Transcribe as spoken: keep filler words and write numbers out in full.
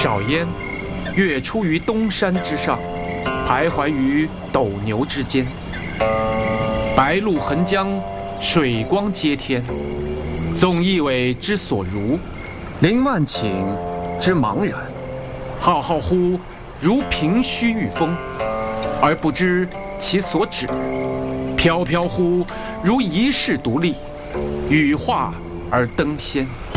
少焉，月出于东山之上，徘徊于斗牛之间。白露横江，水光接天。纵一苇之所如， 凌万顷之茫然。 浩浩乎如凭虚御风，而不知其所止；飘飘乎如遗世独立，羽化而登仙。